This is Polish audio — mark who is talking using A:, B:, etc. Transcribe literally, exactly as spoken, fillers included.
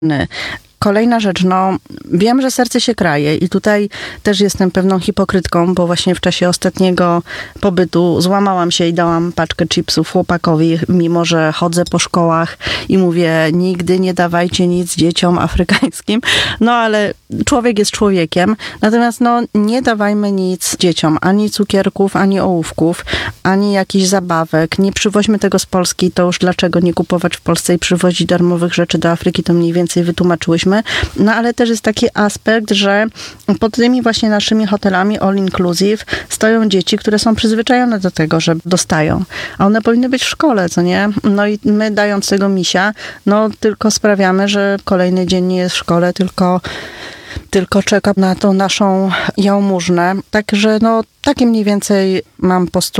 A: Kolejna rzecz, no wiem, że serce się kraje i tutaj też jestem pewną hipokrytką, bo właśnie w czasie ostatniego pobytu złamałam się i dałam paczkę chipsów chłopakowi, mimo że chodzę po szkołach i mówię, nigdy nie dawajcie nic dzieciom afrykańskim, no ale człowiek jest człowiekiem, natomiast no nie dawajmy nic dzieciom, ani cukierków, ani ołówków, ani jakichś zabawek, nie przywoźmy tego z Polski, to już dlaczego nie kupować w Polsce i przywozić darmowych rzeczy do Afryki, to mniej więcej wytłumaczyłyśmy. No ale też jest taki aspekt, że pod tymi właśnie naszymi hotelami all inclusive stoją dzieci, które są przyzwyczajone do tego, że dostają. A one powinny być w szkole, co nie? No i my dając tego misia, no tylko sprawiamy, że kolejny dzień nie jest w szkole, tylko tylko czeka na tą naszą jałmużnę. Także no takie mniej więcej mam postulaty.